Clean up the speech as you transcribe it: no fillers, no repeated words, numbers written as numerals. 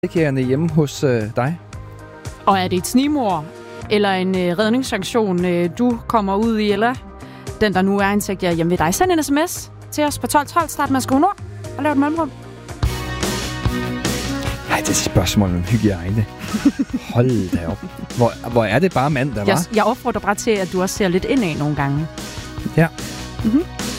Insektjægerne hjemme hos dig? Og er det et snigmord eller en redningsaktion, du kommer ud i, eller den, der nu er insektjæger hjemme ved dig? Send en sms til os på 1212, start med at skrive nord og lav et mellemrum. Nej, det er et spørgsmål om hygiejne. Hold da op. Hvor er det bare mand, der var? Jeg opfordrer bare til, at du også ser lidt indad nogle gange. Ja. Mm-hmm.